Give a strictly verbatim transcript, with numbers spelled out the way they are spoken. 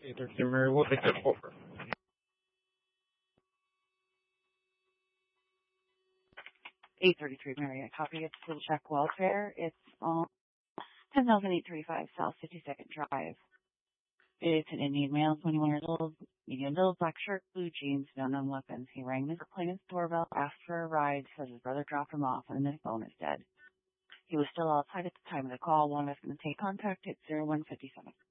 eight thirty-three Mary, we'll take that over. eight thirty-three Mary, I copy. It's Little Check Welfare. It's on ten thousand eight thirty-five South fifty-second Drive. It's an Indian male, twenty-one years old, medium build, black shirt, blue jeans, no known weapons. He rang Mister Clayton's doorbell, asked for a ride, says his brother dropped him off, and his phone is dead. He was still outside at the time of the call. One of us going to take contact at zero one five seven.